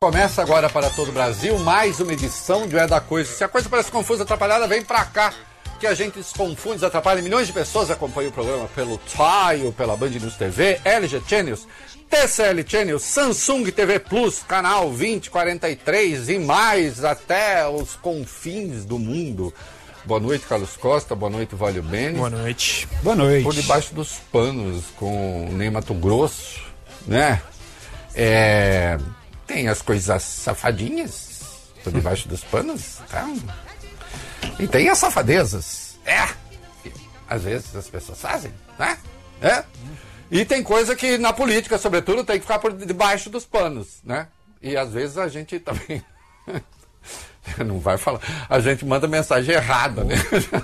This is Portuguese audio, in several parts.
Começa agora para todo o Brasil mais uma edição de É da Coisa. Se a coisa parece confusa, atrapalhada, vem pra cá, que a gente se confunde, desatrapalha. Milhões de pessoas acompanham o programa pelo TIE, pela Band News TV, LG Channels, TCL Channels, Samsung TV Plus, canal 2043 e mais até os confins do mundo. Boa noite, Carlos Costa. Boa noite, Vale Bene. Boa noite. Boa noite. Por debaixo dos panos, com Ney Mato Grosso, né? Tem as coisas safadinhas por debaixo dos panos, tá? E tem as safadezas, que às vezes as pessoas fazem, né? E tem coisa que na política, sobretudo, tem que ficar por debaixo dos panos, né? E às vezes a gente também não vai falar, a gente manda mensagem errada, né?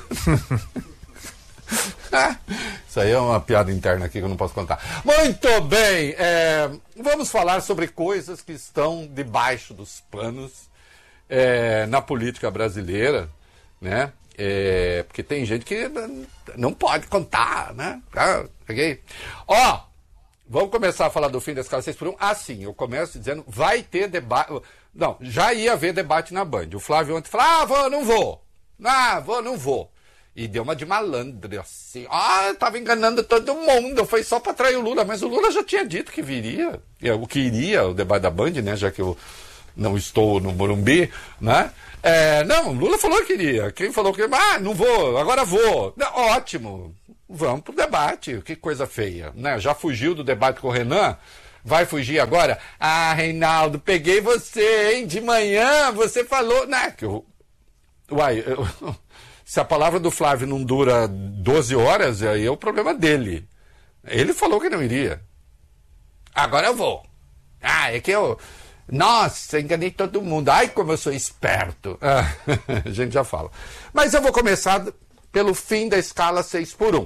Isso aí é uma piada interna aqui que eu não posso contar. Muito bem, vamos falar sobre coisas que estão debaixo dos panos na política brasileira, né? Porque tem gente que não pode contar, né? Okay? Vamos começar a falar do fim da escala 6x1. Sim, eu começo dizendo, vai ter debate. Não, já ia haver debate na Band. O Flávio ontem falou, não vou. Não vou. E deu uma de malandro, assim. Tava enganando todo mundo, foi só para atrair o Lula. Mas o Lula já tinha dito que viria, o que iria, o debate da Band, né? Já que eu não estou no Morumbi, né? Não, o Lula falou que iria. Quem falou que... não vou, agora vou. Ótimo, vamos pro debate. Que coisa feia, né? Já fugiu do debate com o Renan, vai fugir agora? Reinaldo, peguei você, hein? De manhã você falou... Né? Se a palavra do Flávio não dura 12 horas, aí é o problema dele. Ele falou que não iria. Agora eu vou. É que eu... Nossa, enganei todo mundo. Ai, como eu sou esperto. A gente já fala. Mas eu vou começar pelo fim da escala 6x1.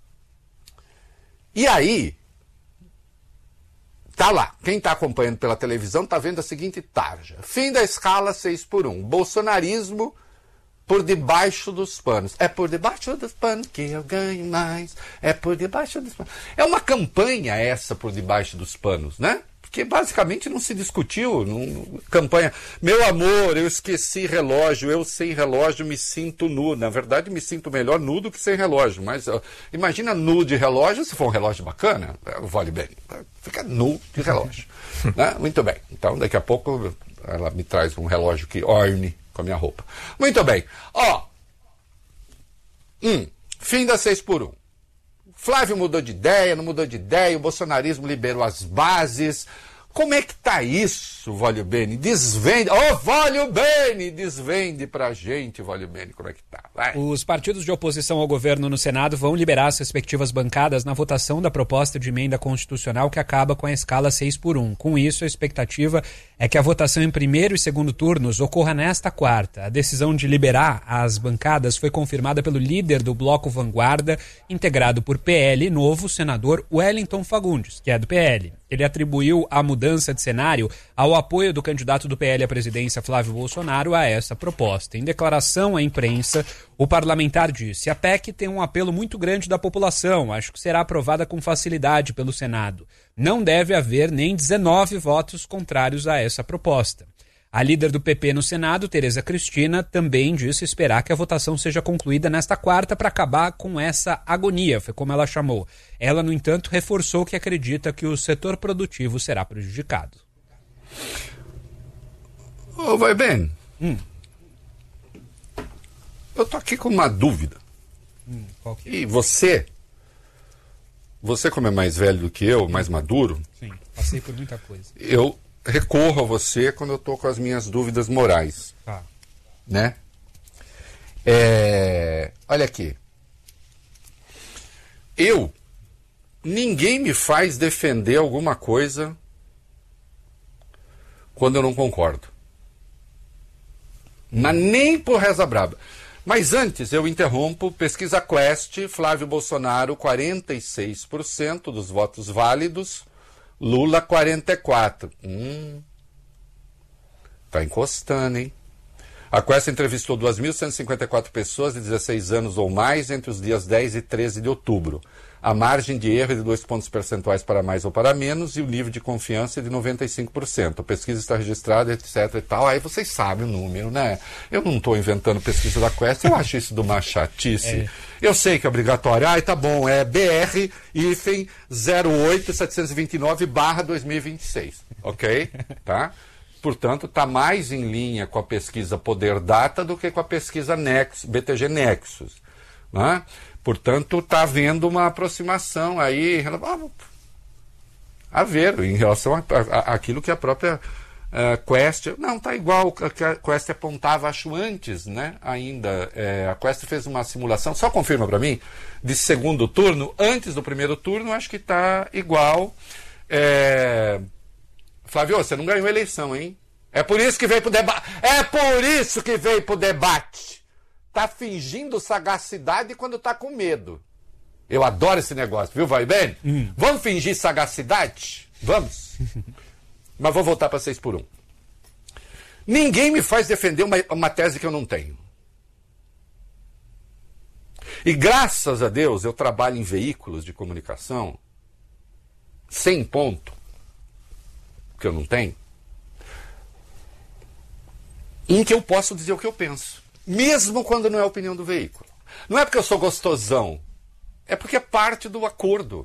E aí, tá lá. Quem está acompanhando pela televisão está vendo a seguinte tarja. Fim da escala 6x1. Bolsonarismo por debaixo dos panos. É por debaixo dos panos que eu ganho mais. É por debaixo dos panos. É uma campanha essa por debaixo dos panos, né? Porque basicamente não se discutiu. Campanha. Meu amor, eu esqueci relógio. Eu sem relógio me sinto nu. Na verdade, me sinto melhor nu do que sem relógio. Mas imagina nu de relógio, se for um relógio bacana, vale bem. Fica nu de relógio. Né? Muito bem. Então, daqui a pouco ela me traz um relógio que orne com a minha roupa. Muito bem. Fim da 6x1. Flávio mudou de ideia, não mudou de ideia, o bolsonarismo liberou as bases. Como é que tá isso, Vale Bene? Desvende. Vale Bene, desvende pra gente, Vale Bene, como é que tá? Vai. Os partidos de oposição ao governo no Senado vão liberar as respectivas bancadas na votação da proposta de emenda constitucional que acaba com a escala 6x1. Com isso, a expectativa é que a votação em primeiro e segundo turnos ocorra nesta quarta. A decisão de liberar as bancadas foi confirmada pelo líder do Bloco Vanguarda, integrado por PL Novo, senador Wellington Fagundes, que é do PL. Ele atribuiu a mudança de cenário ao apoio do candidato do PL à presidência, Flávio Bolsonaro, a essa proposta. Em declaração à imprensa, o parlamentar disse: a PEC tem um apelo muito grande da população, acho que será aprovada com facilidade pelo Senado. Não deve haver nem 19 votos contrários a essa proposta. A líder do PP no Senado, Tereza Cristina, também disse esperar que a votação seja concluída nesta quarta para acabar com essa agonia, foi como ela chamou. Ela, no entanto, reforçou que acredita que o setor produtivo será prejudicado. Vai bem. Eu tô aqui com uma dúvida. Qual que é? E você como é mais velho do que eu, mais maduro... Sim, passei por muita coisa. Eu recorro a você quando eu estou com as minhas dúvidas morais. Né? Olha aqui. Ninguém me faz defender alguma coisa quando eu não concordo. Mas nem por reza braba. Mas antes eu interrompo, pesquisa Quest, Flávio Bolsonaro 46% dos votos válidos, Lula 44%. Tá encostando, hein? A Quest entrevistou 2.154 pessoas de 16 anos ou mais entre os dias 10 e 13 de outubro. A margem de erro é de 2 pontos percentuais para mais ou para menos e o nível de confiança é de 95%. A pesquisa está registrada, etc. e tal. Aí vocês sabem o número, né? Eu não estou inventando pesquisa da Quest, eu acho isso de uma chatice. Eu sei que é obrigatório. Tá bom, é BR-08729/2026, ok? Tá? Portanto, está mais em linha com a pesquisa Poder Data do que com a pesquisa BTG Nexus. Né? Portanto, está havendo uma aproximação aí a ver em relação àquilo que a própria Quest... Não, está igual o que a Quest apontava, acho, antes, né? Ainda. A Quest fez uma simulação, só confirma para mim, de segundo turno. Antes do primeiro turno, acho que está igual... Flávio, você não ganhou a eleição, hein? É por isso que veio pro debate. É por isso que veio pro debate. Tá fingindo sagacidade quando tá com medo. Eu adoro esse negócio, viu, vai bem? Vamos fingir sagacidade? Vamos. Mas vou voltar para 6x1. Ninguém me faz defender uma tese que eu não tenho. E graças a Deus eu trabalho em veículos de comunicação sem ponto, que eu não tenho, em que eu posso dizer o que eu penso, mesmo quando não é a opinião do veículo. Não é porque eu sou gostosão, é porque é parte do acordo.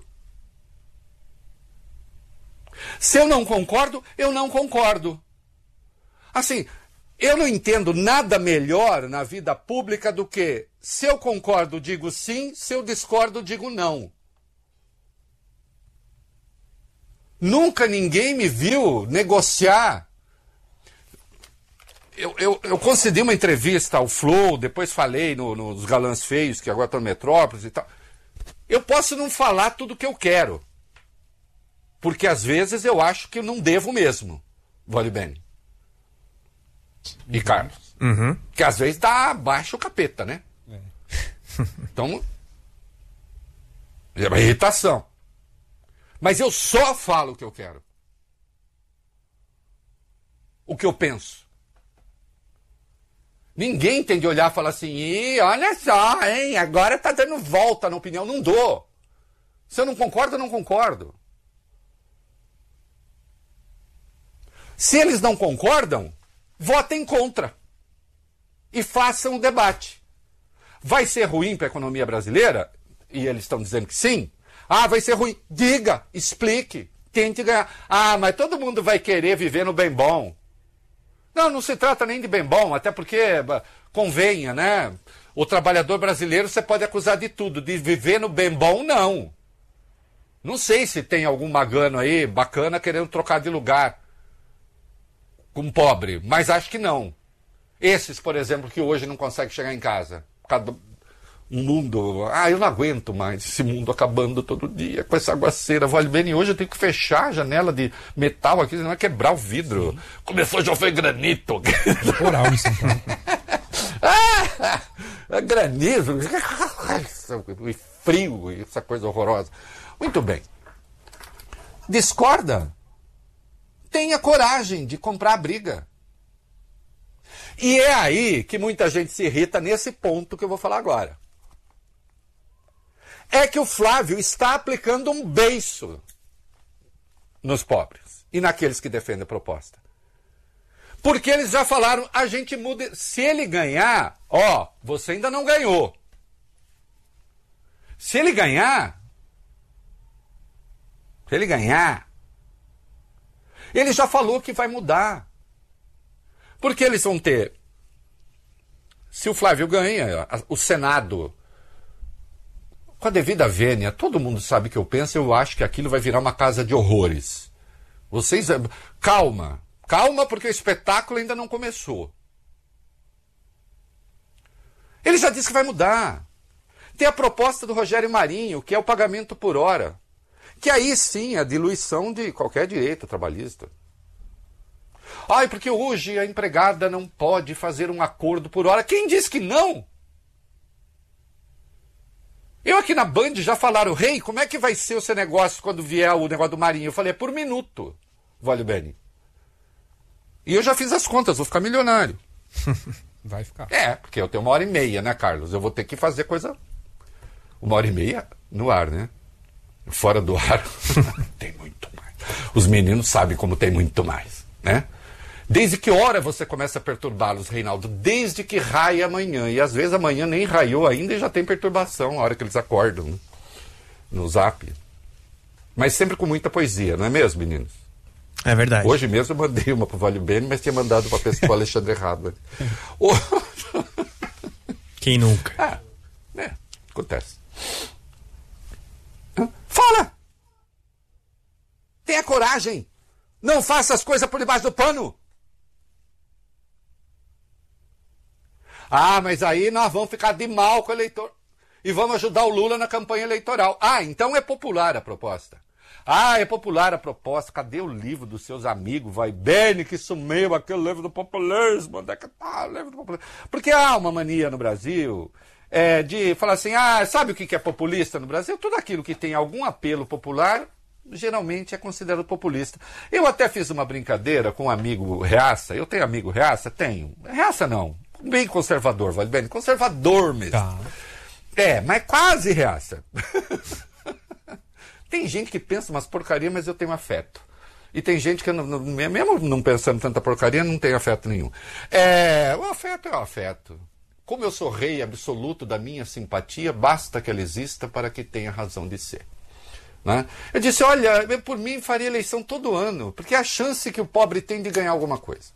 Se eu não concordo, eu não concordo. Assim, eu não entendo nada melhor na vida pública do que, se eu concordo, digo sim, se eu discordo, digo não. Nunca ninguém me viu negociar. Eu concedi uma entrevista ao Flow, depois falei nos Galãs Feios, que agora estão no Metrópolis e tal. Eu posso não falar tudo o que eu quero, porque às vezes eu acho que eu não devo mesmo, Vale bem. E Carlos. Que às vezes dá abaixo o capeta, né? Então, é uma irritação. Mas eu só falo o que eu quero. O que eu penso. Ninguém tem de olhar e falar assim, olha só, hein, agora tá dando volta na opinião. Não dou. Se eu não concordo, eu não concordo. Se eles não concordam, votem contra. E façam o debate. Vai ser ruim para a economia brasileira? E eles estão dizendo que sim. Vai ser ruim. Diga, explique, tente ganhar. Mas todo mundo vai querer viver no bem bom. Não se trata nem de bem bom, até porque, convenha, né? O trabalhador brasileiro você pode acusar de tudo, de viver no bem bom, não. Não sei se tem algum magano aí, bacana, querendo trocar de lugar com pobre, mas acho que não. Esses, por exemplo, que hoje não conseguem chegar em casa, por causa do mundo... eu não aguento mais esse mundo acabando todo dia, com essa aguaceira. Vale bem, e hoje eu tenho que fechar a janela de metal aqui, senão vai quebrar o vidro. Sim. Começou, já foi granito. Temporal em São Paulo. Granizo. E frio, e essa coisa horrorosa. Muito bem. Discorda? Tenha coragem de comprar a briga. E é aí que muita gente se irrita nesse ponto que eu vou falar agora. É que o Flávio está aplicando um beiço nos pobres e naqueles que defendem a proposta. Porque eles já falaram, a gente muda. Se ele ganhar, você ainda não ganhou. Se ele ganhar, ele já falou que vai mudar. Porque eles vão ter, se o Flávio ganha, o Senado, com a devida vênia, todo mundo sabe o que eu penso, eu acho que aquilo vai virar uma casa de horrores. Vocês, calma, porque o espetáculo ainda não começou. Ele já disse que vai mudar. Tem a proposta do Rogério Marinho, que é o pagamento por hora, que aí sim é a diluição de qualquer direito trabalhista. Porque hoje a empregada não pode fazer um acordo por hora. Quem disse que não? Eu aqui na Band já falaram, Rei, como é que vai ser o seu negócio quando vier o negócio do Marinho? Eu falei, por minuto, Vale bem. E eu já fiz as contas, vou ficar milionário. Vai ficar. Porque eu tenho 1h30, né, Carlos? Eu vou ter que fazer coisa... 1h30 no ar, né? Fora do ar tem muito mais. Os meninos sabem como tem muito mais, né? Desde que hora você começa a perturbá-los, Reinaldo? Desde que raia amanhã. E às vezes amanhã nem raiou ainda e já tem perturbação a hora que eles acordam, né? No Zap. Mas sempre com muita poesia, não é mesmo, meninos? É verdade. Hoje mesmo eu mandei uma pro Vale Bene, mas tinha mandado pra pessoa Alexandre errado. Quem nunca? Acontece. Fala! Tenha coragem! Não faça as coisas por debaixo do pano! Mas aí nós vamos ficar de mal com o eleitor. E vamos ajudar o Lula na campanha eleitoral. Então é popular a proposta. É popular a proposta. Cadê o livro dos seus amigos? Vai bem, que sumiu aquele livro do populismo. Onde é que tá o livro do populismo? Porque há uma mania no Brasil de falar assim, sabe o que é populista no Brasil? Tudo aquilo que tem algum apelo popular, geralmente é considerado populista. Eu até fiz uma brincadeira com um amigo Reaça. Eu tenho amigo Reaça? Tenho. Reaça não. Bem conservador, vale bem. Conservador mesmo. Tá. Mas quase Reaça. Tem gente que pensa umas porcaria, mas eu tenho afeto. E tem gente que, mesmo não pensando tanta porcaria, não tem afeto nenhum. O afeto é o afeto. Como eu sou rei absoluto da minha simpatia, basta que ela exista para que tenha razão de ser. Né? Eu disse, olha, eu, por mim faria eleição todo ano, porque é a chance que o pobre tem de ganhar alguma coisa.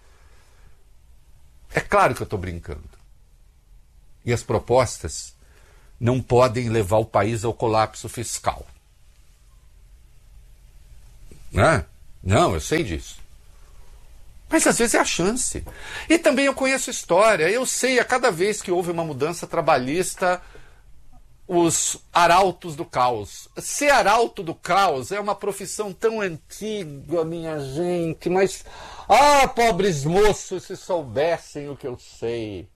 É claro que eu estou brincando. E as propostas não podem levar o país ao colapso fiscal. Né? Não, eu sei disso. Mas às vezes é a chance. E também eu conheço história. Eu sei, a cada vez que houve uma mudança trabalhista, os arautos do caos. Ser arauto do caos é uma profissão tão antiga, minha gente. Mas, pobres moços, se soubessem o que eu sei.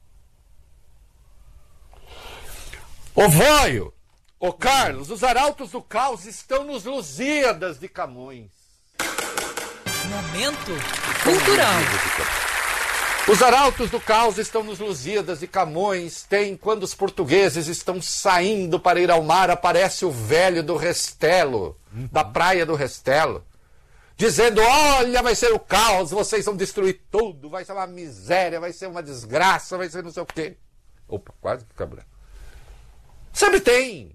Ô Vóio, ô Carlos, os arautos do caos estão nos Lusíadas de Camões. Momento cultural. Os arautos do caos estão nos Lusíadas de Camões. Tem quando os portugueses estão saindo para ir ao mar, aparece o velho do Restelo, da praia do Restelo, dizendo, olha, vai ser o caos, vocês vão destruir tudo, vai ser uma miséria, vai ser uma desgraça, vai ser não sei o quê. Opa, quase que fica branco. Sempre tem.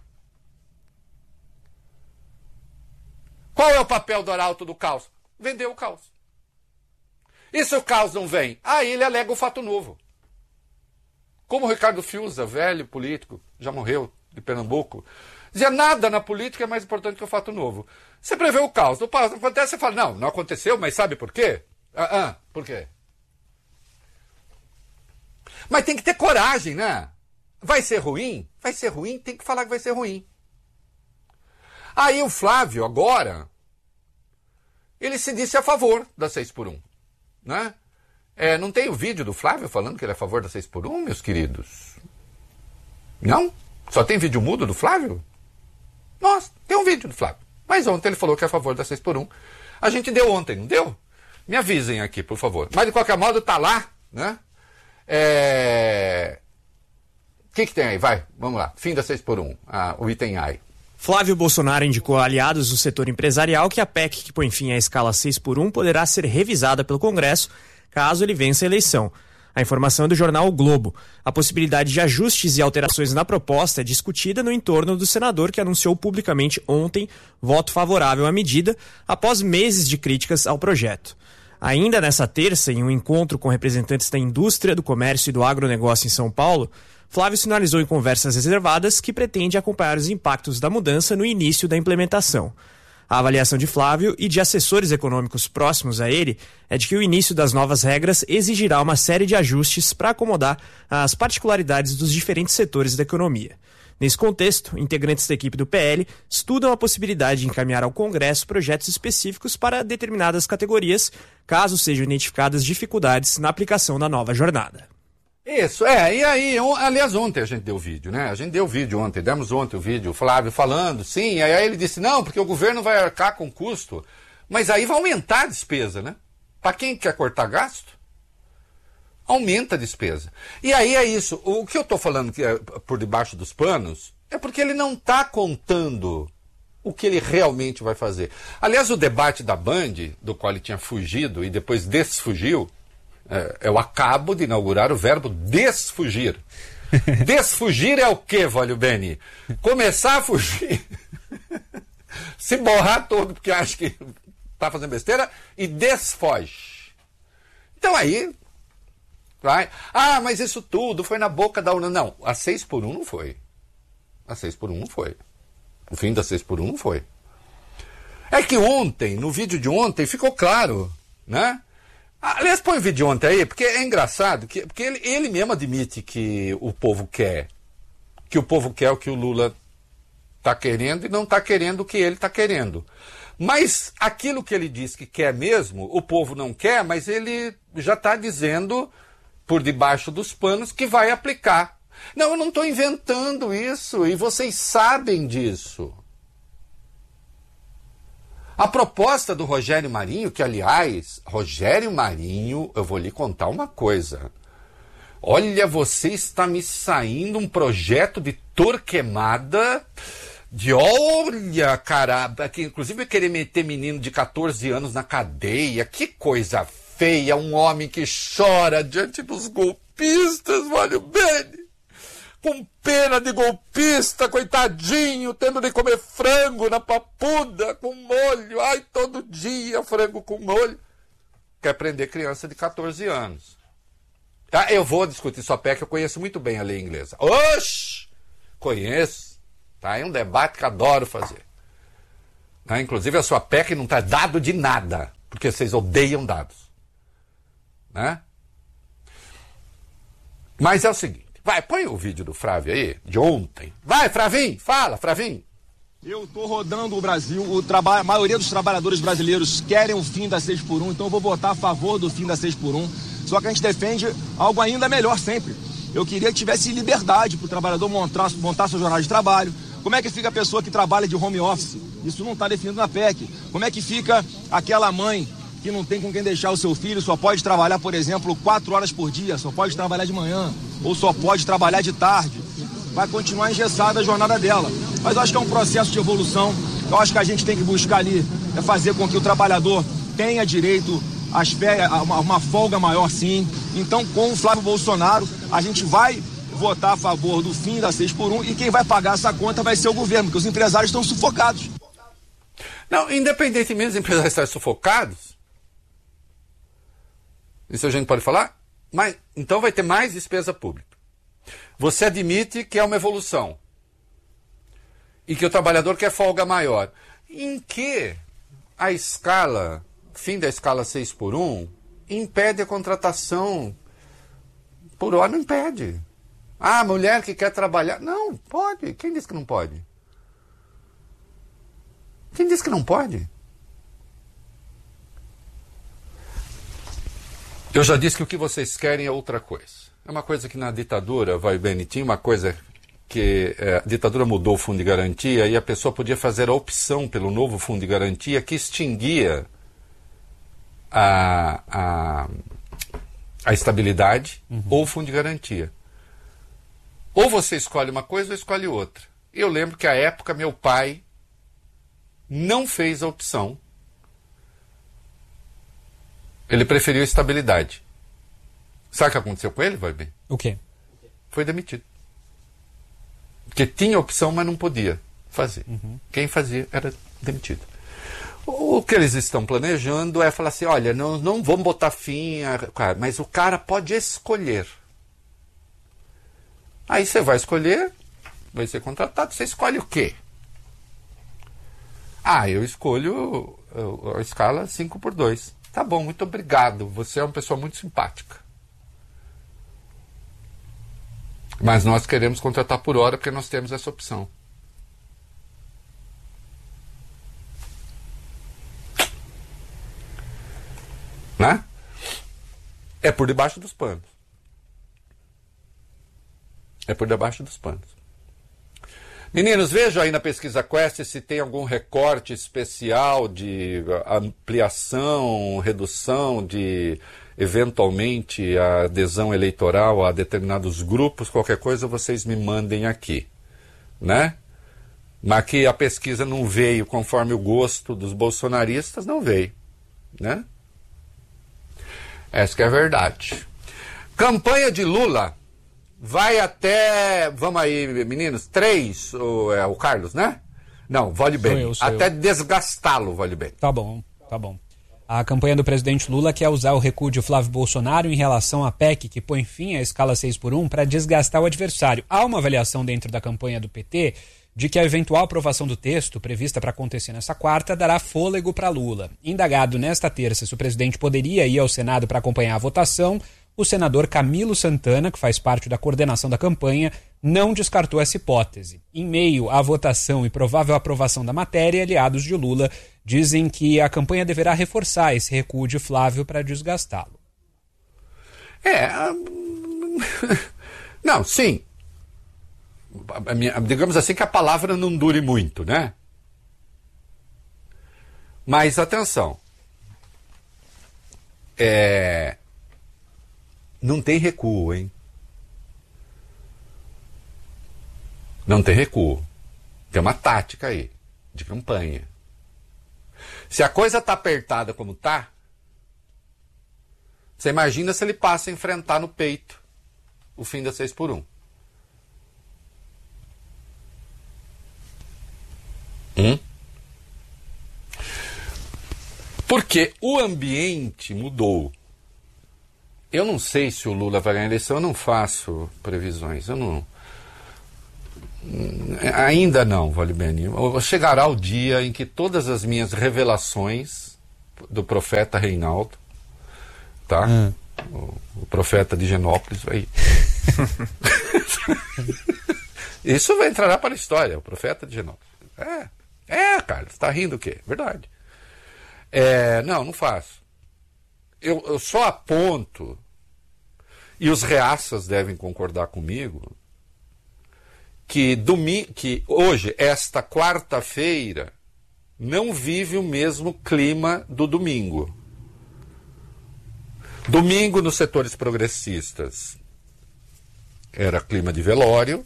Qual é o papel do arauto do caos? Vender o caos. E se o caos não vem? Aí ele alega o fato novo. Como o Ricardo Fiuza, velho político, já morreu, de Pernambuco, dizia, nada na política é mais importante que o fato novo. Você prevê o caos, o caos não acontece, você fala, não aconteceu, mas sabe por quê? Por quê? Mas tem que ter coragem, né? Vai ser ruim? Vai ser ruim, tem que falar que vai ser ruim. Aí o Flávio, agora, ele se disse a favor da 6x1. Né? Não tem o vídeo do Flávio falando que ele é a favor da 6x1, meus queridos? Não? Só tem vídeo mudo do Flávio? Nossa, tem um vídeo do Flávio. Mas ontem ele falou que é a favor da 6x1. A gente deu ontem, não deu? Me avisem aqui, por favor. Mas de qualquer modo, tá lá, né? O que tem aí? Vai, vamos lá. Fim da 6x1, o item A. Flávio Bolsonaro indicou a aliados do setor empresarial que a PEC que põe fim à escala 6x1 poderá ser revisada pelo Congresso caso ele vença a eleição. A informação é do jornal O Globo. A possibilidade de ajustes e alterações na proposta é discutida no entorno do senador que anunciou publicamente ontem voto favorável à medida após meses de críticas ao projeto. Ainda nessa terça, em um encontro com representantes da indústria, do comércio e do agronegócio em São Paulo, Flávio sinalizou em conversas reservadas que pretende acompanhar os impactos da mudança no início da implementação. A avaliação de Flávio e de assessores econômicos próximos a ele é de que o início das novas regras exigirá uma série de ajustes para acomodar as particularidades dos diferentes setores da economia. Nesse contexto, integrantes da equipe do PL estudam a possibilidade de encaminhar ao Congresso projetos específicos para determinadas categorias, caso sejam identificadas dificuldades na aplicação da nova jornada. Isso, e aí, aliás, ontem a gente deu vídeo, né? A gente deu vídeo ontem, demos ontem o vídeo, o Flávio falando, sim, aí ele disse, não, porque o governo vai arcar com custo, mas aí vai aumentar a despesa, né? Para quem quer cortar gasto? aumenta a despesa. E aí é isso. O que eu estou falando que é por debaixo dos panos é porque ele não está contando o que ele realmente vai fazer. Aliás, o debate da Band, do qual ele tinha fugido e depois desfugiu, eu acabo de inaugurar o verbo desfugir. Desfugir é o quê, Vólio Beni? Começar a fugir, se borrar todo porque acha que está fazendo besteira e desfoge. Então aí, vai. Ah, mas isso tudo foi na boca da urna. Não, a 6x1 não foi. A 6x1 não foi. O fim da 6x1 não foi. É que ontem, no vídeo de ontem, ficou claro, né? Aliás, põe o vídeo de ontem aí, porque é engraçado, porque ele mesmo admite que o povo quer o que o Lula está querendo e não está querendo o que ele está querendo. Mas aquilo que ele diz que quer mesmo, o povo não quer, mas ele já está dizendo, por debaixo dos panos, que vai aplicar. Não, eu não estou inventando isso, e vocês sabem disso. A proposta do Rogério Marinho, que aliás, Rogério Marinho, eu vou lhe contar uma coisa. Olha, você está me saindo um projeto de Torquemada, olha, caramba, que inclusive querer meter menino de 14 anos na cadeia, que coisa feia, um homem que chora diante dos golpistas, olha bem. Com pena de golpista, coitadinho, tendo de comer frango na papuda, com molho. Ai, todo dia frango com molho. Quer prender criança de 14 anos. Tá? Eu vou discutir sua PEC, eu conheço muito bem a lei inglesa. Oxi! Conheço. Tá? É um debate que adoro fazer. Tá? Inclusive a sua PEC não está dado de nada, porque vocês odeiam dados. Né? Mas é o seguinte. Vai, põe o vídeo do Flávio aí, de ontem. Vai, Flavinho, fala, Flavinho. Eu estou rodando o Brasil, a maioria dos trabalhadores brasileiros querem o fim da 6x1, então eu vou votar a favor do fim da 6x1. Só que a gente defende algo ainda melhor sempre. Eu queria que tivesse liberdade para o trabalhador montar sua jornada de trabalho. Como é que fica a pessoa que trabalha de home office? Isso não está definido na PEC. Como é que fica aquela mãe que não tem com quem deixar o seu filho, só pode trabalhar, por exemplo, 4 horas por dia, só pode trabalhar de manhã, ou só pode trabalhar de tarde? Vai continuar engessada a jornada dela. Mas eu acho que é um processo de evolução. Eu acho que a gente tem que buscar ali fazer com que o trabalhador tenha direito a uma folga maior, sim. Então, com o Flávio Bolsonaro, a gente vai votar a favor do fim da 6x1 e quem vai pagar essa conta vai ser o governo, porque os empresários estão sufocados. Não, independentemente dos empresários estarem sufocados, isso a gente pode falar, mas então vai ter mais despesa pública. Você admite que é uma evolução e que o trabalhador quer folga maior. Em que a escala, fim da escala 6x1, impede a contratação por hora? Não impede. Ah, a mulher que quer trabalhar... Não, pode. Quem disse que não pode? Quem disse que não pode? Eu já disse que o que vocês querem é outra coisa. É uma coisa que na ditadura, vai bem, tinha uma coisa que a ditadura mudou o fundo de garantia e a pessoa podia fazer a opção pelo novo fundo de garantia que extinguia a estabilidade ou o fundo de garantia. Ou você escolhe uma coisa ou escolhe outra. Eu lembro que à época meu pai não fez a opção. Ele preferiu estabilidade. Sabe o que aconteceu com ele, vai bem? O quê? Foi demitido. Porque tinha opção, mas não podia fazer. Quem fazia era demitido. O que eles estão planejando é falar assim, olha, não vamos botar fim, mas o cara pode escolher. Aí você vai escolher, vai ser contratado, você escolhe o quê? Ah, eu escolho a escala 5x2. Tá bom, muito obrigado. Você é uma pessoa muito simpática. Mas nós queremos contratar por hora porque nós temos essa opção. Né? É por debaixo dos panos. É por debaixo dos panos. Meninos, vejam aí na pesquisa Quest se tem algum recorte especial de ampliação, redução de, eventualmente, a adesão eleitoral a determinados grupos. Qualquer coisa vocês me mandem aqui, né? Mas que a pesquisa não veio conforme o gosto dos bolsonaristas, não veio, né? Essa que é a verdade. Campanha de Lula vai até, vamos aí, meninos, 3, o Carlos, né? Não, vale bem. Até desgastá-lo, vale bem. Tá bom. A campanha do presidente Lula quer usar o recuo de Flávio Bolsonaro em relação à PEC, que põe fim à escala 6x1, para desgastar o adversário. Há uma avaliação dentro da campanha do PT de que a eventual aprovação do texto, prevista para acontecer nesta quarta, dará fôlego para Lula. Indagado nesta terça se o presidente poderia ir ao Senado para acompanhar a votação, o senador Camilo Santana, que faz parte da coordenação da campanha, não descartou essa hipótese. Em meio à votação e provável aprovação da matéria, aliados de Lula dizem que a campanha deverá reforçar esse recuo de Flávio para desgastá-lo. Não, sim. Digamos assim que a palavra não dure muito, né? Mas atenção. Não tem recuo, hein? Não tem recuo. Tem uma tática aí, de campanha. Se a coisa tá apertada como tá, você imagina se ele passa a enfrentar no peito o fim da 6x1. Porque o ambiente mudou. Eu não sei se o Lula vai ganhar a eleição, eu não faço previsões, ainda não, vale bem. Chegará o dia em que todas as minhas revelações do profeta Reinaldo, tá? O profeta de Genópolis vai... Isso vai entrar para a história, o profeta de Genópolis. Carlos, tá rindo o quê? Verdade. Não faço. Eu só aponto, e os reaças devem concordar comigo, que hoje, esta quarta-feira, não vive o mesmo clima do domingo. Domingo, nos setores progressistas, era clima de velório,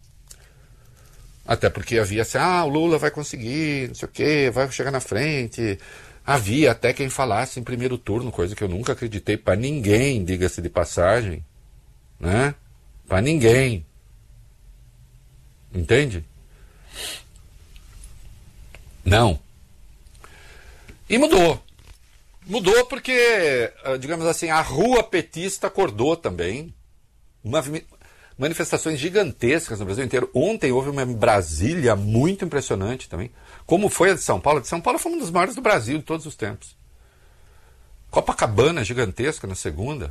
até porque havia assim, o Lula vai conseguir, não sei o quê, vai chegar na frente. Havia até quem falasse em primeiro turno, coisa que eu nunca acreditei para ninguém, diga-se de passagem, né? Para ninguém. Entende? Não. E mudou. Mudou porque, digamos assim, a rua petista acordou também. Manifestações gigantescas no Brasil inteiro. Ontem houve uma em Brasília muito impressionante também. Como foi a de São Paulo? A de São Paulo foi uma das maiores do Brasil de todos os tempos. Copacabana gigantesca na segunda.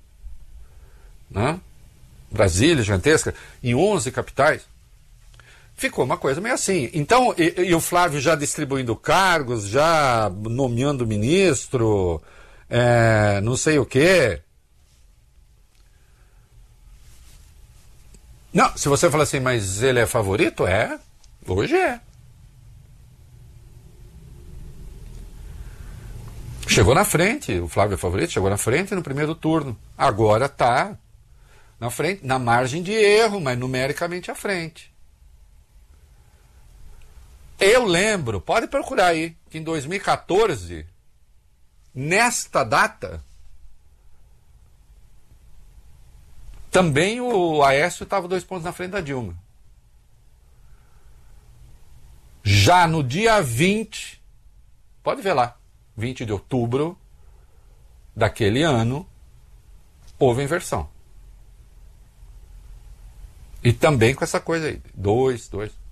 Né? Brasília gigantesca. Em 11 capitais. Ficou uma coisa meio assim. Então, e o Flávio já distribuindo cargos, já nomeando ministro, não sei o quê. Não, se você falar assim, mas ele é favorito? Hoje é. Chegou na frente, o Flávio é favorito, chegou na frente no primeiro turno. Agora está na frente, na margem de erro, mas numericamente à frente. Eu lembro, pode procurar aí, que em 2014, nesta data, também o Aécio estava 2 pontos na frente da Dilma. Já no dia 20, pode ver lá, 20 de outubro daquele ano, houve inversão. E também com essa coisa aí, 2.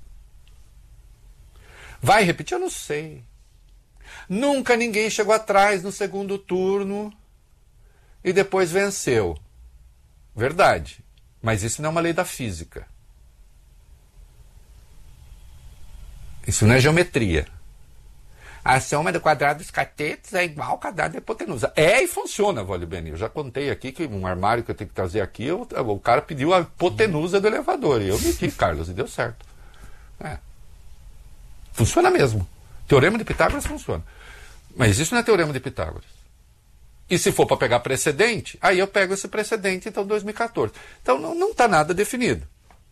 Vai repetir? Eu não sei. Nunca ninguém chegou atrás no segundo turno e depois venceu. Verdade. Mas isso não é uma lei da física. Isso não é geometria. A soma do quadrado dos catetos é igual ao quadrado da hipotenusa. E funciona, Vale Beni. Eu já contei aqui que um armário que eu tenho que trazer aqui, o cara pediu a hipotenusa do elevador. E eu meti, Carlos, e deu certo. Funciona mesmo. Teorema de Pitágoras funciona. Mas isso não é teorema de Pitágoras. E se for para pegar precedente, aí eu pego esse precedente, então 2014. Então não está nada definido.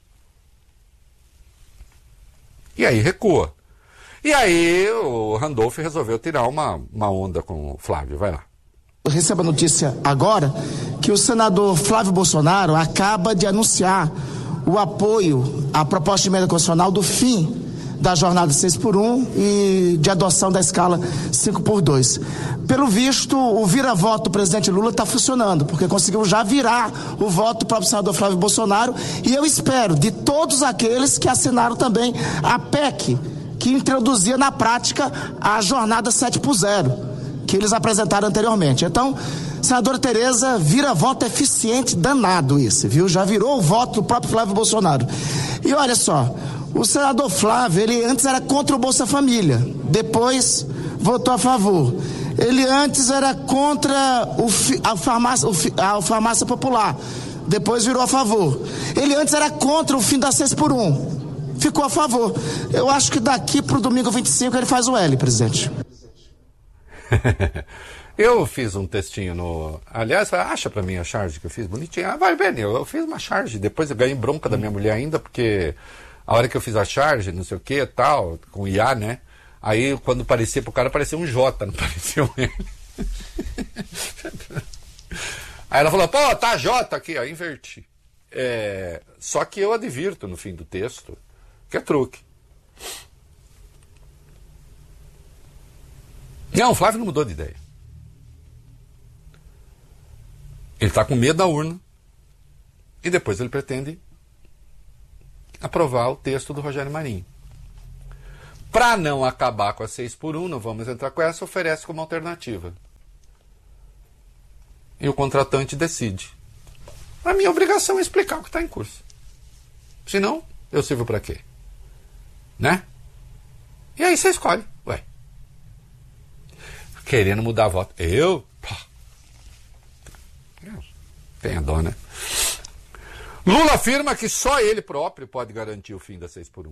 E aí recua. E aí o Randolph resolveu tirar uma onda com o Flávio. Vai lá. Eu recebo a notícia agora que o senador Flávio Bolsonaro acaba de anunciar o apoio à proposta de emenda constitucional do fim da jornada 6x1 e de adoção da escala 5x2. Pelo visto, o vira-voto do presidente Lula está funcionando, porque conseguiu já virar o voto do próprio senador Flávio Bolsonaro, e eu espero de todos aqueles que assinaram também a PEC, que introduzia na prática a jornada 7x0, que eles apresentaram anteriormente. Então, senadora Tereza, vira-voto eficiente danado esse, viu? Já virou o voto do próprio Flávio Bolsonaro. E olha só, o senador Flávio, ele antes era contra o Bolsa Família, depois votou a favor. Ele antes era contra a farmácia popular, depois virou a favor. Ele antes era contra o fim da 6x1, ficou a favor. Eu acho que daqui para o domingo 25 ele faz o L, presidente. Eu fiz um textinho no... Aliás, acha pra mim a charge que eu fiz bonitinha. Vai ver, eu fiz uma charge, depois eu ganhei bronca da minha mulher ainda, porque a hora que eu fiz a charge, não sei o que tal, com IA, né? Aí quando parecia pro cara, parecia um J, não parecia um L. Aí ela falou, pô, tá J aqui, ó, inverti. Só que eu advirto no fim do texto que é truque. Não, o Flávio não mudou de ideia. Ele está com medo da urna e depois ele pretende aprovar o texto do Rogério Marinho. Para não acabar com a 6x1, não vamos entrar com essa, oferece como alternativa. E o contratante decide. A minha obrigação é explicar o que está em curso. Senão, eu sirvo para quê? Né? E aí você escolhe. Ué. Querendo mudar a voto. Eu? Tenha dó, né? Lula afirma que só ele próprio pode garantir o fim da 6x1.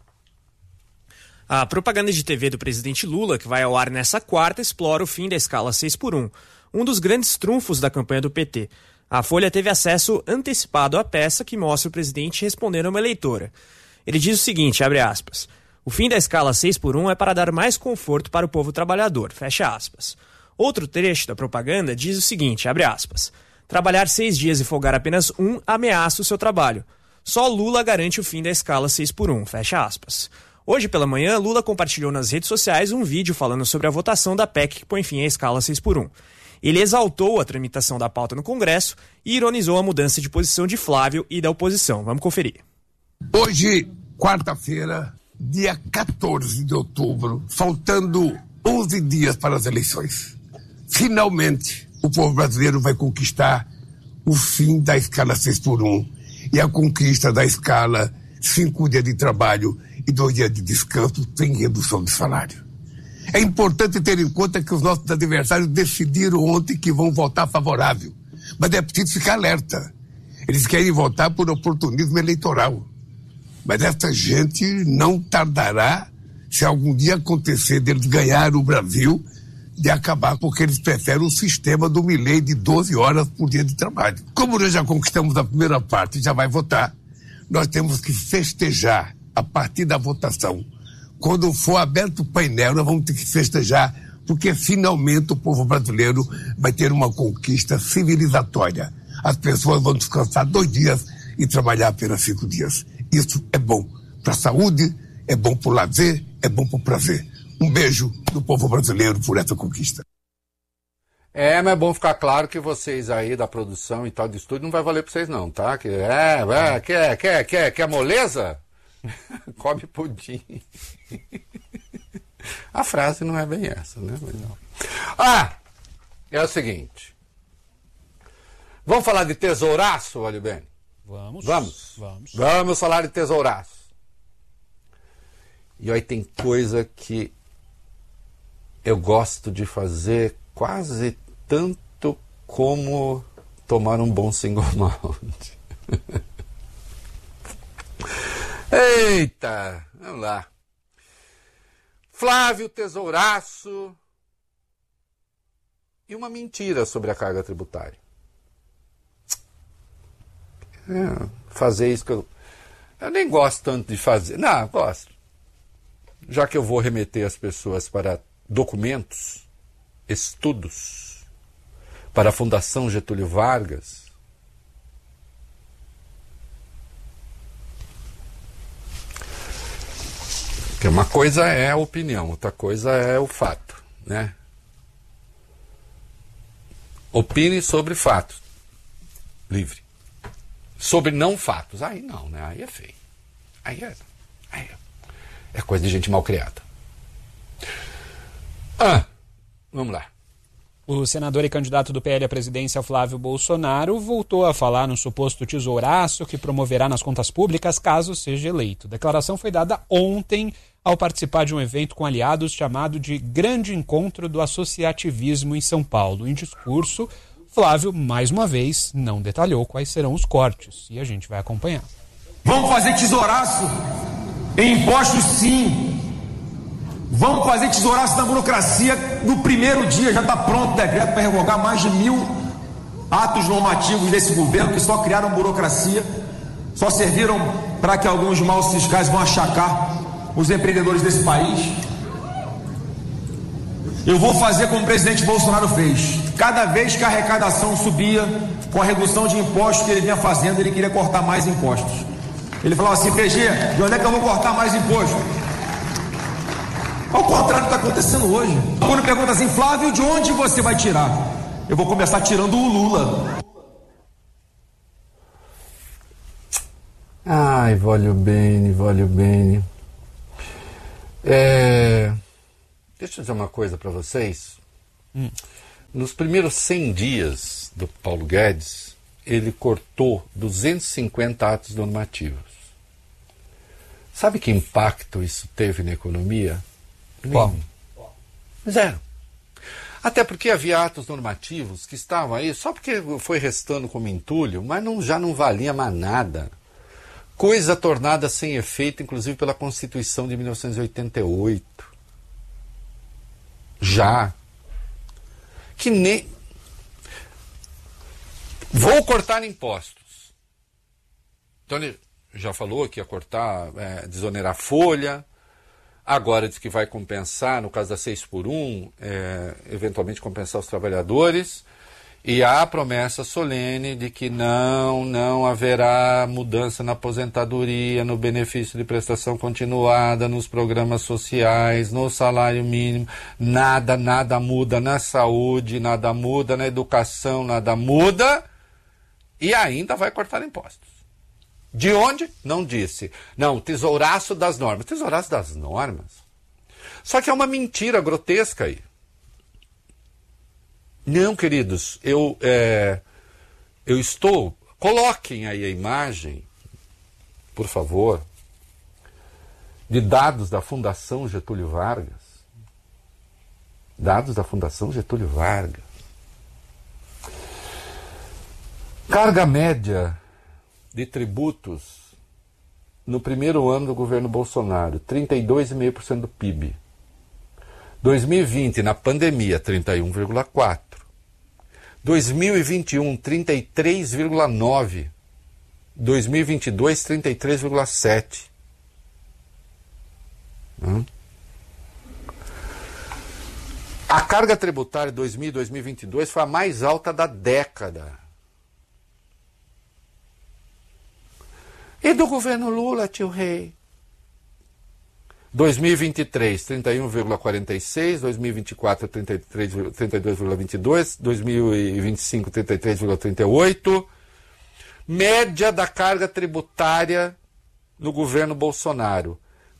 A propaganda de TV do presidente Lula, que vai ao ar nessa quarta, explora o fim da escala 6x1, um dos grandes trunfos da campanha do PT. A Folha teve acesso antecipado à peça que mostra o presidente respondendo a uma eleitora. Ele diz o seguinte, abre aspas, o fim da escala 6x1 é para dar mais conforto para o povo trabalhador, fecha aspas. Outro trecho da propaganda diz o seguinte, abre aspas, trabalhar 6 dias e folgar apenas 1 ameaça o seu trabalho. Só Lula garante o fim da escala 6x1, fecha aspas. Hoje pela manhã, Lula compartilhou nas redes sociais um vídeo falando sobre a votação da PEC que põe fim à escala 6x1. Ele exaltou a tramitação da pauta no Congresso e ironizou a mudança de posição de Flávio e da oposição. Vamos conferir. Hoje, quarta-feira, dia 14 de outubro, faltando 11 dias para as eleições. Finalmente, o povo brasileiro vai conquistar o fim da escala 6x1 e a conquista da escala 5 dias de trabalho e 2 dias de descanso sem redução de salário. É importante ter em conta que os nossos adversários decidiram ontem que vão votar favorável, mas é preciso ficar alerta. Eles querem votar por oportunismo eleitoral. Mas essa gente não tardará, se algum dia acontecer deles ganhar o Brasil, de acabar, porque eles preferem o sistema do Milei de 12 horas por dia de trabalho. Como nós já conquistamos a primeira parte e já vai votar, nós temos que festejar a partir da votação. Quando for aberto o painel, nós vamos ter que festejar, porque finalmente o povo brasileiro vai ter uma conquista civilizatória. As pessoas vão descansar 2 dias e trabalhar apenas 5 dias. Isso é bom para a saúde, é bom para o lazer, é bom para o prazer. Um beijo do povo brasileiro por essa conquista. Mas é bom ficar claro que vocês aí da produção e tal de estúdio não vai valer para vocês não, tá? Quer moleza? Come pudim. A frase não é bem essa, né? Mas não. É o seguinte. Vamos falar de tesouraço, olha bem. Vamos falar de tesouraço. E aí tem coisa que eu gosto de fazer quase tanto como tomar um bom single malt. Eita! Vamos lá. Flávio Tesouraço e uma mentira sobre a carga tributária. Fazer isso que eu nem gosto tanto de fazer. Não, gosto. Já que eu vou remeter as pessoas para documentos, estudos, para a Fundação Getúlio Vargas, que uma coisa é a opinião, outra coisa é o fato, né? Opine sobre fatos. Livre. Sobre não fatos. Aí não, né? Aí é feio. Aí é coisa de gente mal criada. Vamos lá. O senador e candidato do PL à presidência, Flávio Bolsonaro, voltou a falar no suposto tesouraço que promoverá nas contas públicas caso seja eleito. A declaração foi dada ontem ao participar de um evento com aliados chamado de Grande Encontro do Associativismo em São Paulo. Em discurso, Flávio, mais uma vez, não detalhou quais serão os cortes. E a gente vai acompanhar. Vamos fazer tesouraço em impostos, sim. Vamos fazer tesouraço na burocracia no primeiro dia. Já está pronto o decreto para revogar mais de 1000 atos normativos desse governo que só criaram burocracia, só serviram para que alguns maus fiscais vão achacar os empreendedores desse país. Eu vou fazer como o presidente Bolsonaro fez. Cada vez que a arrecadação subia, com a redução de impostos que ele vinha fazendo, ele queria cortar mais impostos. Ele falava assim: PG, de onde é que eu vou cortar mais imposto? Ao contrário do que está acontecendo hoje. Quando pergunta assim: Flávio, de onde você vai tirar? Eu vou começar tirando o Lula. Ai, voglio bene. Deixa eu dizer uma coisa para vocês. Nos primeiros 100 dias do Paulo Guedes, ele cortou 250 atos normativos. Sabe que impacto isso teve na economia? Qual? Zero. Até porque havia atos normativos que estavam aí só porque foi restando como entulho, mas já não valia mais nada. Coisa tornada sem efeito, inclusive pela Constituição de 1988. Já. Que nem... Vou cortar impostos. Então ele já falou que ia cortar, desonerar folha. Agora diz que vai compensar, no caso da 6x1, eventualmente compensar os trabalhadores. E há a promessa solene de que não haverá mudança na aposentadoria, no benefício de prestação continuada, nos programas sociais, no salário mínimo. Nada muda na saúde, nada muda na educação, nada muda. E ainda vai cortar impostos. De onde? Não disse. Não, tesouraço das normas. Tesouraço das normas? Só que é uma mentira grotesca aí. Não, queridos, eu estou... Coloquem aí a imagem, por favor, de dados da Fundação Getúlio Vargas. Dados da Fundação Getúlio Vargas. Carga média de tributos no primeiro ano do governo Bolsonaro, 32,5% do PIB. 2020, na pandemia, 31,4%. 2021, 33,9%. 2022, 33,7%. A carga tributária de 2000 e 2022 foi a mais alta da década. E do governo Lula, tio Rei? 2023, 31,46%, 2024, 32,22%, 2025, 33,38%. Média da carga tributária no governo Bolsonaro,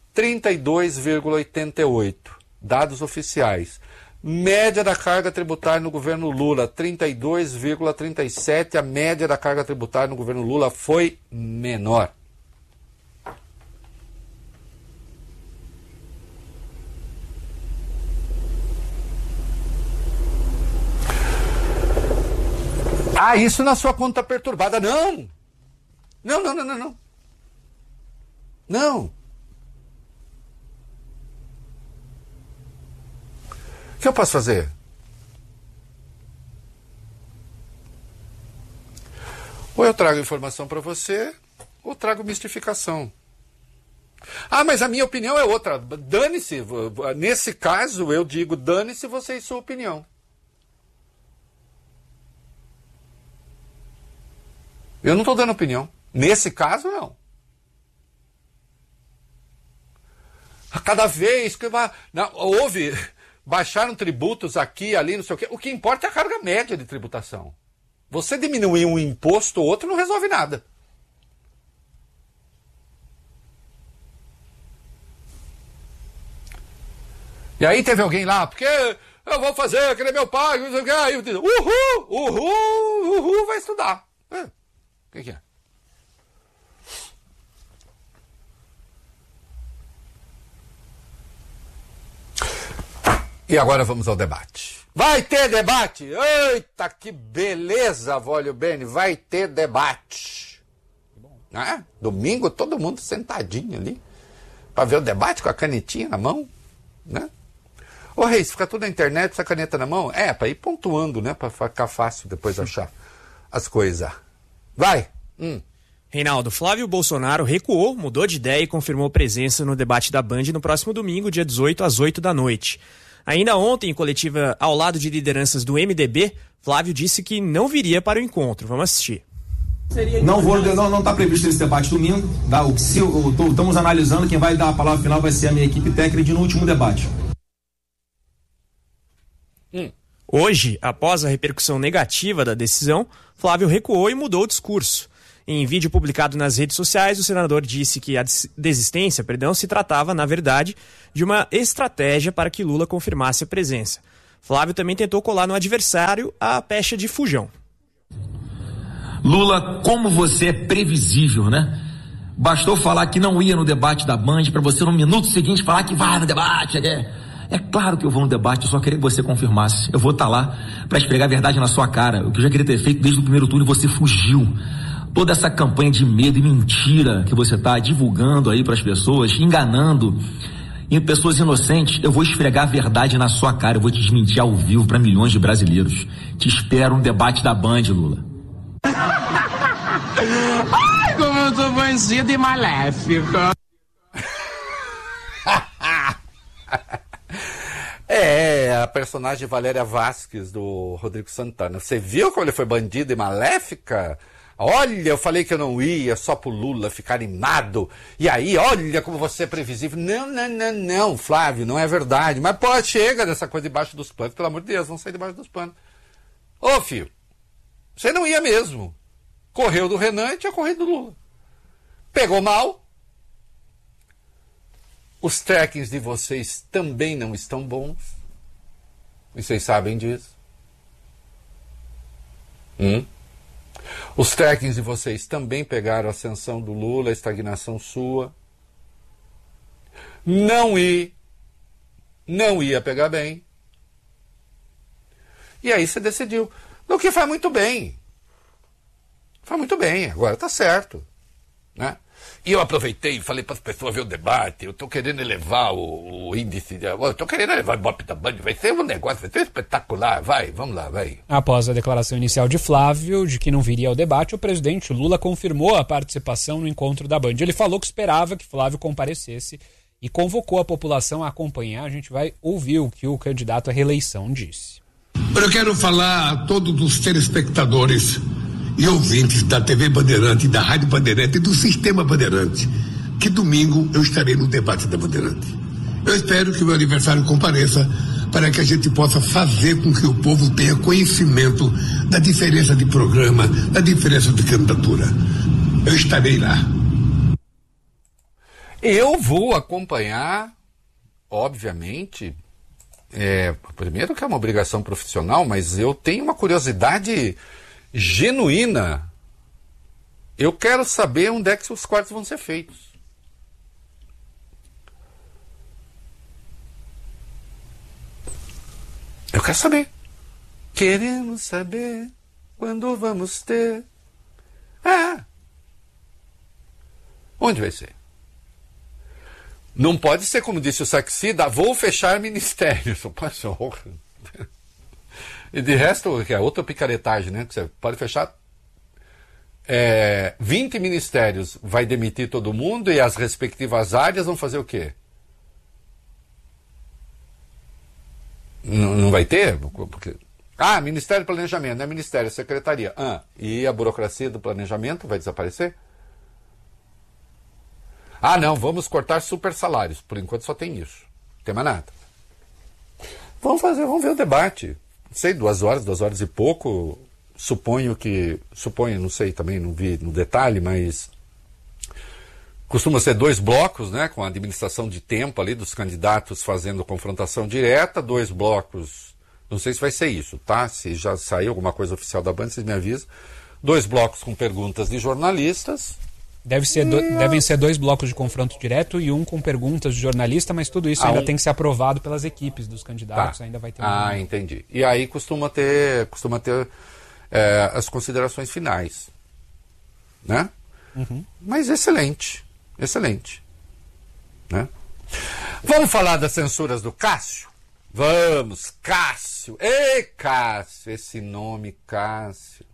32,88%. Dados oficiais. Média da carga tributária no governo Lula, 32,37%. A média da carga tributária no governo Lula foi menor. Ah, isso na sua conta perturbada. Não. que eu posso fazer? Ou eu trago informação para você, ou trago mistificação. Ah, mas a minha opinião é outra. Dane-se. Nesse caso, eu digo, dane-se você e sua opinião. Eu não estou dando opinião. Nesse caso, não. A cada vez que houve, baixaram tributos aqui e ali, não sei o quê. O que importa é a carga média de tributação. Você diminuir um imposto ou outro não resolve nada. E aí teve alguém lá, porque eu vou fazer, que nem meu pai, não sei o quê. Aí eu digo, uhul, vai estudar. O que é? E agora vamos ao debate. Vai ter debate! Eita, que beleza, Vólio Bene, vai ter debate. Domingo todo mundo sentadinho ali para ver o debate com a canetinha na mão, né? Ô Reis, fica tudo na internet, essa caneta na mão? Para ir pontuando, né? Para ficar fácil depois achar as coisas. Vai! Reinaldo, Flávio Bolsonaro recuou, mudou de ideia e confirmou presença no debate da Band no próximo domingo, dia 18, às 8 da noite. Ainda ontem, em coletiva ao lado de lideranças do MDB, Flávio disse que não viria para o encontro. Vamos assistir. Não está previsto esse debate domingo. Estamos analisando, quem vai dar a palavra final vai ser a minha equipe técnica no último debate. Hoje, após a repercussão negativa da decisão, Flávio recuou e mudou o discurso. Em vídeo publicado nas redes sociais, o senador disse que a desistência, se tratava, na verdade, de uma estratégia para que Lula confirmasse a presença. Flávio também tentou colar no adversário a pecha de fujão. Lula, como você é previsível, né? Bastou falar que não ia no debate da Band para você no minuto seguinte falar que vai no debate. É claro que eu vou no debate, eu só queria que você confirmasse. Eu vou estar lá para esfregar a verdade na sua cara. O que eu já queria ter feito desde o primeiro turno e você fugiu. Toda essa campanha de medo e mentira que você está divulgando aí para as pessoas, enganando pessoas inocentes, eu vou esfregar a verdade na sua cara, eu vou te desmentir ao vivo para milhões de brasileiros. Te espero no debate da Band, Lula. Ai, como eu tô bandido e maléfica. A personagem Valéria Vasquez do Rodrigo Santana. Você viu como ele foi bandido e maléfica? Olha, eu falei que eu não ia só pro Lula ficar animado. E aí, olha como você é previsível. Não, Flávio, não é verdade. Mas pô, chega dessa coisa debaixo dos panos. Pelo amor de Deus, vamos sair debaixo dos panos. Ô, filho, você não ia mesmo. Correu do Renan e tinha corrido do Lula. Pegou mal. Os trackings de vocês também não estão bons. E vocês sabem disso. Os trackings de vocês também pegaram a ascensão do Lula, a estagnação sua. Não ia pegar bem. E aí você decidiu. O que faz muito bem. Faz muito bem, agora tá certo. Né? E eu aproveitei e falei para as pessoas ver o debate. Eu estou querendo elevar o índice. Eu estou querendo elevar o Ibope da Band. Vai ser um negócio, vai ser espetacular. Vai, vamos lá, vai. Após a declaração inicial de Flávio de que não viria ao debate, o presidente Lula confirmou a participação no encontro da Band. Ele falou que esperava que Flávio comparecesse e convocou a população a acompanhar. A gente vai ouvir o que o candidato à reeleição disse. Eu quero falar a todos os telespectadores e ouvintes da TV Bandeirante, da Rádio Bandeirante e do Sistema Bandeirante, que domingo eu estarei no debate da Bandeirante. Eu espero que o meu aniversário compareça para que a gente possa fazer com que o povo tenha conhecimento da diferença de programa, da diferença de candidatura. Eu estarei lá. Eu vou acompanhar, obviamente, primeiro que é uma obrigação profissional, mas eu tenho uma curiosidade genuína. Eu quero saber onde é que os cortes vão ser feitos. Eu quero saber. Queremos saber quando vamos ter. Onde vai ser? Não pode ser, como disse o Saxida, vou fechar ministérios. E de resto, que é outra picaretagem, né? Que você pode fechar 20 ministérios, vai demitir todo mundo e as respectivas áreas vão fazer o quê? Não vai ter? Porque... Ministério do Planejamento, não é Ministério, é Secretaria. E a burocracia do planejamento vai desaparecer? Não, vamos cortar super salários. Por enquanto só tem isso. Não tem mais nada. Vamos ver o debate. Não sei, 2 horas e pouco. Suponho, não sei, também não vi no detalhe, mas costuma ser 2 blocos, né, com a administração de tempo ali dos candidatos fazendo confrontação direta, 2 blocos, não sei se vai ser isso, tá? Se já saiu alguma coisa oficial da Band, vocês me avisam. 2 blocos com perguntas de jornalistas. Devem ser 2 blocos de confronto direto e 1 com perguntas de jornalista, mas tudo isso ainda tem que ser aprovado pelas equipes dos candidatos, ainda vai ter entendi. E aí costuma ter as considerações finais, né? Mas excelente, né? Vamos falar das censuras do Cássio? Vamos, Cássio. Ei, Cássio, esse nome Cássio.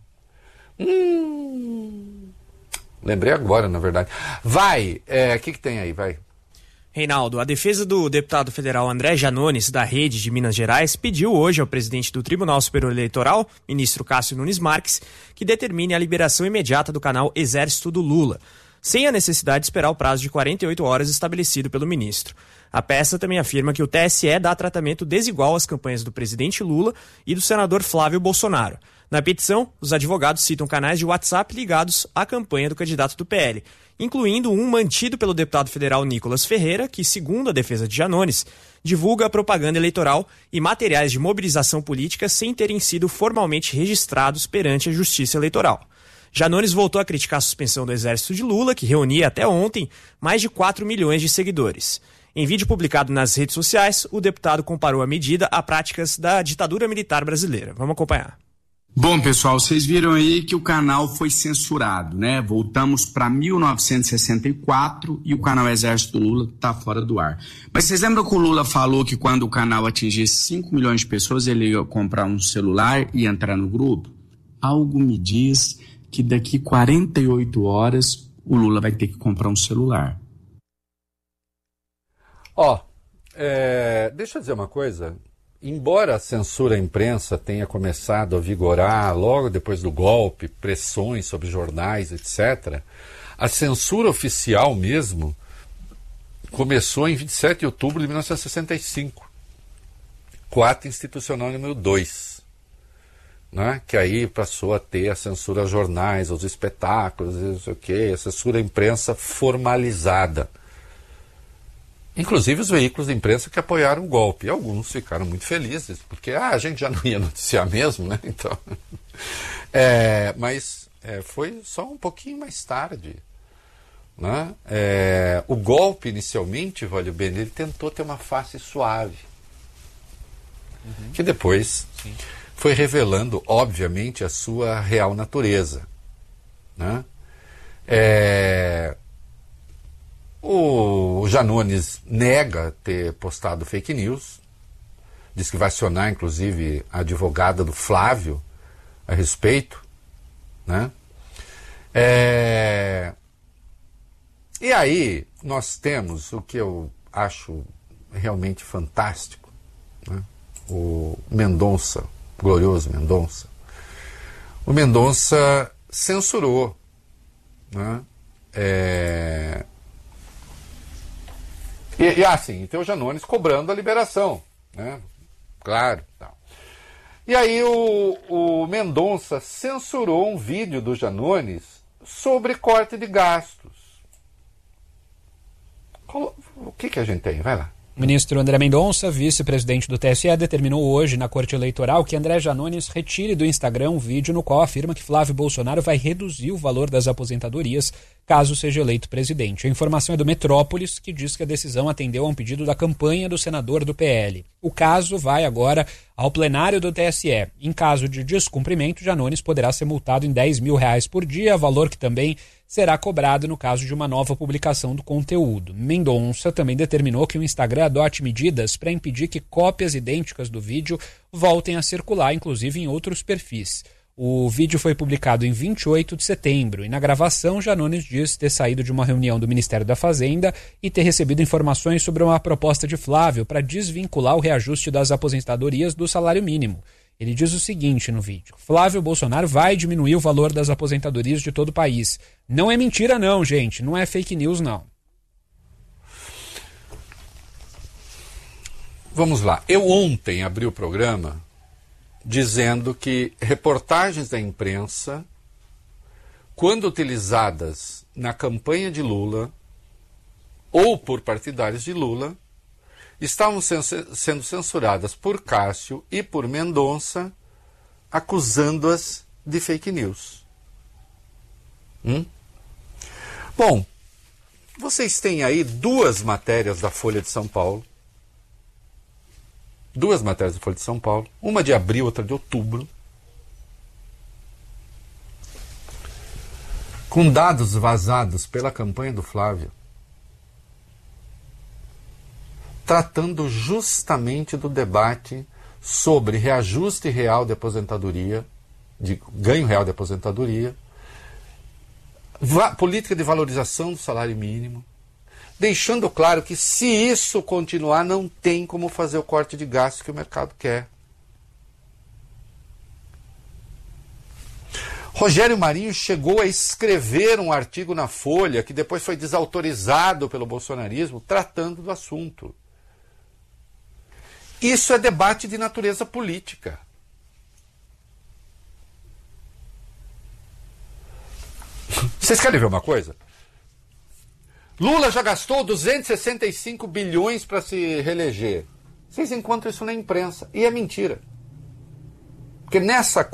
Lembrei agora, na verdade. Vai, o que tem aí, vai? Reinaldo, a defesa do deputado federal André Janones, da Rede de Minas Gerais, pediu hoje ao presidente do Tribunal Superior Eleitoral, ministro Cássio Nunes Marques, que determine a liberação imediata do canal Exército do Lula, sem a necessidade de esperar o prazo de 48 horas estabelecido pelo ministro. A peça também afirma que o TSE dá tratamento desigual às campanhas do presidente Lula e do senador Flávio Bolsonaro. Na petição, os advogados citam canais de WhatsApp ligados à campanha do candidato do PL, incluindo um mantido pelo deputado federal Nicolas Ferreira, que, segundo a defesa de Janones, divulga propaganda eleitoral e materiais de mobilização política sem terem sido formalmente registrados perante a Justiça Eleitoral. Janones voltou a criticar a suspensão do Exército de Lula, que reunia até ontem mais de 4 milhões de seguidores. Em vídeo publicado nas redes sociais, o deputado comparou a medida a práticas da ditadura militar brasileira. Vamos acompanhar. Bom, pessoal, vocês viram aí que o canal foi censurado, né? Voltamos para 1964 e o canal Exército do Lula está fora do ar. Mas vocês lembram que o Lula falou que quando o canal atingisse 5 milhões de pessoas, ele ia comprar um celular e entrar no grupo? Algo me diz que daqui 48 horas o Lula vai ter que comprar um celular. Deixa eu dizer uma coisa. Embora a censura à imprensa tenha começado a vigorar logo depois do golpe, pressões sobre jornais, etc., a censura oficial mesmo começou em 27 de outubro de 1965, com o ato institucional número 2, né? Que aí passou a ter a censura aos jornais, aos espetáculos, não sei o quê, a censura à imprensa formalizada. Inclusive os veículos de imprensa que apoiaram o golpe. E alguns ficaram muito felizes, porque a gente já não ia noticiar mesmo, né? Então, mas foi só um pouquinho mais tarde, né? O golpe, inicialmente, Valho Bene, ele tentou ter uma face suave, que depois foi revelando, obviamente, a sua real natureza, né? O Janones nega ter postado fake news, diz que vai acionar, inclusive, a advogada do Flávio a respeito, né? E aí nós temos o que eu acho realmente fantástico, né? O Mendonça, o glorioso Mendonça. O Mendonça censurou, né? E assim, tem o Janones cobrando a liberação, né? Claro. Tal. E aí o Mendonça censurou um vídeo do Janones sobre corte de gastos. O que a gente tem? Vai lá. O ministro André Mendonça, vice-presidente do TSE, determinou hoje na Corte Eleitoral que André Janones retire do Instagram um vídeo no qual afirma que Flávio Bolsonaro vai reduzir o valor das aposentadorias caso seja eleito presidente. A informação é do Metrópolis, que diz que a decisão atendeu a um pedido da campanha do senador do PL. O caso vai agora ao plenário do TSE. Em caso de descumprimento, Janones poderá ser multado em R$10 mil por dia, valor que também será cobrado no caso de uma nova publicação do conteúdo. Mendonça também determinou que o Instagram adote medidas para impedir que cópias idênticas do vídeo voltem a circular, inclusive em outros perfis. O vídeo foi publicado em 28 de setembro e na gravação Janones diz ter saído de uma reunião do Ministério da Fazenda e ter recebido informações sobre uma proposta de Flávio para desvincular o reajuste das aposentadorias do salário mínimo. Ele diz o seguinte no vídeo: Flávio Bolsonaro vai diminuir o valor das aposentadorias de todo o país. Não é mentira não, gente, não é fake news não. Vamos lá, eu ontem abri o programa dizendo que reportagens da imprensa, quando utilizadas na campanha de Lula ou por partidários de Lula, estavam sendo censuradas por Cássio e por Mendonça, acusando-as de fake news. Bom, vocês têm aí duas matérias da Folha de São Paulo, uma de abril, outra de outubro, com dados vazados pela campanha do Flávio, tratando justamente do debate sobre reajuste real de aposentadoria, de ganho real de aposentadoria, política de valorização do salário mínimo, deixando claro que se isso continuar, não tem como fazer o corte de gastos que o mercado quer. Rogério Marinho chegou a escrever um artigo na Folha, que depois foi desautorizado pelo bolsonarismo, tratando do assunto. Isso é debate de natureza política. Vocês querem ver uma coisa? Lula já gastou 265 bilhões para se reeleger. Vocês encontram isso na imprensa. E é mentira. Porque nessa